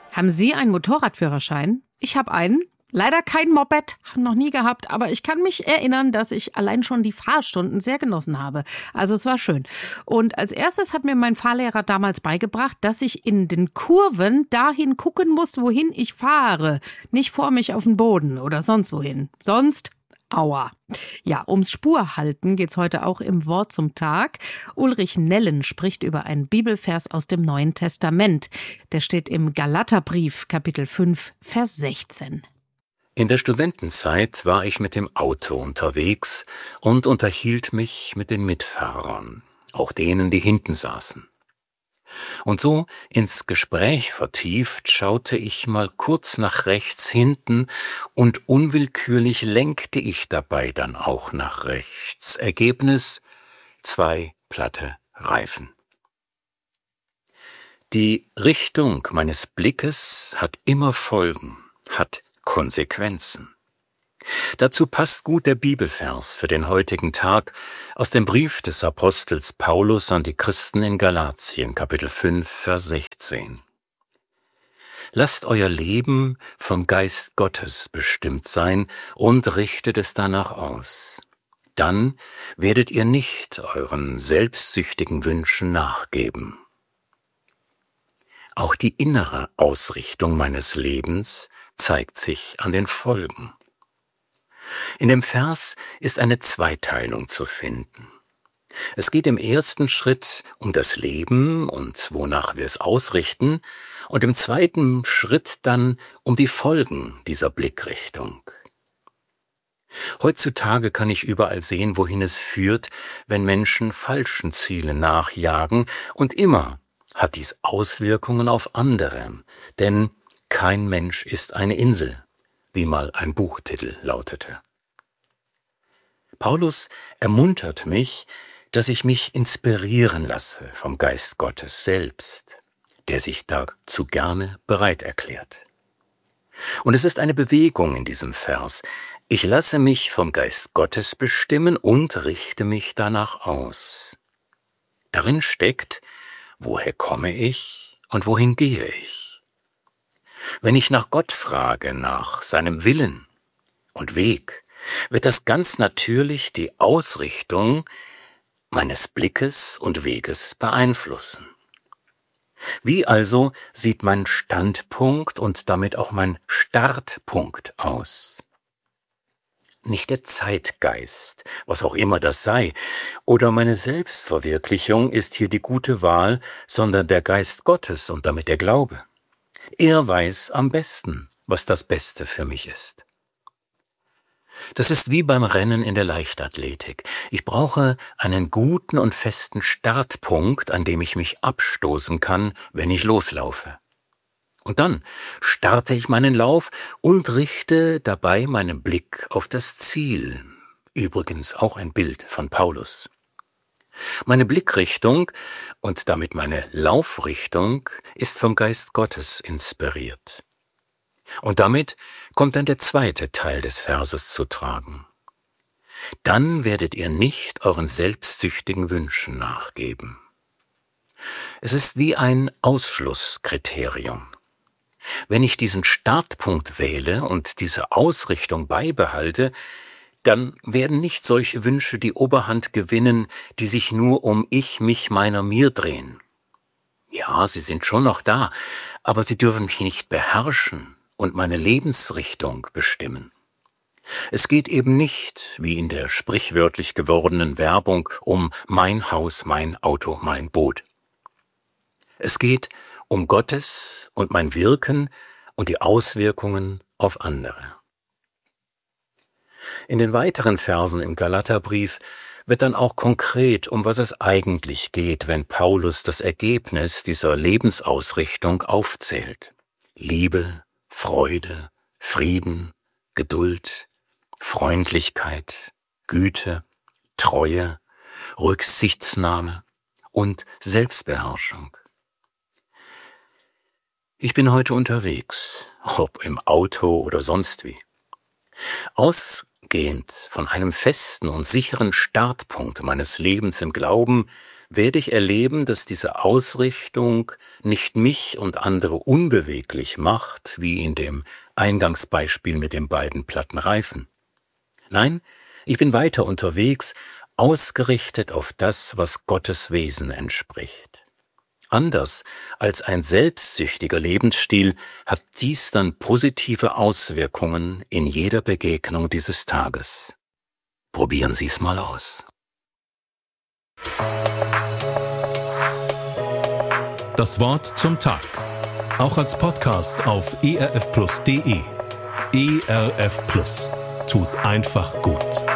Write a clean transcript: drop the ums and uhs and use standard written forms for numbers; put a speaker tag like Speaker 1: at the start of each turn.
Speaker 1: Haben Sie einen Motorradführerschein? Ich habe einen. Leider kein Moped, noch nie gehabt, aber ich kann mich erinnern, dass ich allein schon die Fahrstunden sehr genossen habe. Also es war schön. Und als erstes hat mir mein Fahrlehrer damals beigebracht, dass ich in den Kurven dahin gucken muss, wohin ich fahre. Nicht vor mich auf den Boden oder sonst wohin. Sonst aua. Ja, ums Spurhalten geht's heute auch im Wort zum Tag. Ulrich Nellen spricht über einen Bibelvers aus dem Neuen Testament. Der steht im Galaterbrief, Kapitel 5, Vers 16.
Speaker 2: In der Studentenzeit war ich mit dem Auto unterwegs und unterhielt mich mit den Mitfahrern, auch denen, die hinten saßen. Und so ins Gespräch vertieft schaute ich mal kurz nach rechts hinten und unwillkürlich lenkte ich dabei dann auch nach rechts. Ergebnis: 2 platte Reifen. Die Richtung meines Blickes hat immer Folgen, hat Konsequenzen. Dazu passt gut der Bibelvers für den heutigen Tag aus dem Brief des Apostels Paulus an die Christen in Galatien, Kapitel 5, Vers 16. Lasst euer Leben vom Geist Gottes bestimmt sein und richtet es danach aus. Dann werdet ihr nicht euren selbstsüchtigen Wünschen nachgeben. Auch die innere Ausrichtung meines Lebens zeigt sich an den Folgen. In dem Vers ist eine Zweiteilung zu finden. Es geht im ersten Schritt um das Leben und wonach wir es ausrichten und im zweiten Schritt dann um die Folgen dieser Blickrichtung. Heutzutage kann ich überall sehen, wohin es führt, wenn Menschen falschen Zielen nachjagen, und immer hat dies Auswirkungen auf andere, denn kein Mensch ist eine Insel, wie mal ein Buchtitel lautete. Paulus ermuntert mich, dass ich mich inspirieren lasse vom Geist Gottes selbst, der sich dazu gerne bereit erklärt. Und es ist eine Bewegung in diesem Vers. Ich lasse mich vom Geist Gottes bestimmen und richte mich danach aus. Darin steckt: Woher komme ich und wohin gehe ich? Wenn ich nach Gott frage, nach seinem Willen und Weg, wird das ganz natürlich die Ausrichtung meines Blickes und Weges beeinflussen. Wie also sieht mein Standpunkt und damit auch mein Startpunkt aus? Nicht der Zeitgeist, was auch immer das sei, oder meine Selbstverwirklichung ist hier die gute Wahl, sondern der Geist Gottes und damit der Glaube. Er weiß am besten, was das Beste für mich ist. Das ist wie beim Rennen in der Leichtathletik. Ich brauche einen guten und festen Startpunkt, an dem ich mich abstoßen kann, wenn ich loslaufe. Und dann starte ich meinen Lauf und richte dabei meinen Blick auf das Ziel. Übrigens auch ein Bild von Paulus. Meine Blickrichtung und damit meine Laufrichtung ist vom Geist Gottes inspiriert. Und damit kommt dann der zweite Teil des Verses zu tragen. Dann werdet ihr nicht euren selbstsüchtigen Wünschen nachgeben. Es ist wie ein Ausschlusskriterium. Wenn ich diesen Startpunkt wähle und diese Ausrichtung beibehalte, dann werden nicht solche Wünsche die Oberhand gewinnen, die sich nur um ich, mich, meiner, mir drehen. Ja, sie sind schon noch da, aber sie dürfen mich nicht beherrschen und meine Lebensrichtung bestimmen. Es geht eben nicht, wie in der sprichwörtlich gewordenen Werbung, um mein Haus, mein Auto, mein Boot. Es geht um Gottes und mein Wirken und die Auswirkungen auf andere. In den weiteren Versen im Galaterbrief wird dann auch konkret, um was es eigentlich geht, wenn Paulus das Ergebnis dieser Lebensausrichtung aufzählt. Liebe, Freude, Frieden, Geduld, Freundlichkeit, Güte, Treue, Rücksichtnahme und Selbstbeherrschung. Ich bin heute unterwegs, ob im Auto oder sonst wie. Ausgehend von einem festen und sicheren Startpunkt meines Lebens im Glauben werde ich erleben, dass diese Ausrichtung nicht mich und andere unbeweglich macht, wie in dem Eingangsbeispiel mit den beiden platten Reifen. Nein, ich bin weiter unterwegs, ausgerichtet auf das, was Gottes Wesen entspricht. Anders als ein selbstsüchtiger Lebensstil hat dies dann positive Auswirkungen in jeder Begegnung dieses Tages. Probieren Sie es mal aus.
Speaker 3: Das Wort zum Tag. Auch als Podcast auf erfplus.de. ERF Plus. Tut einfach gut.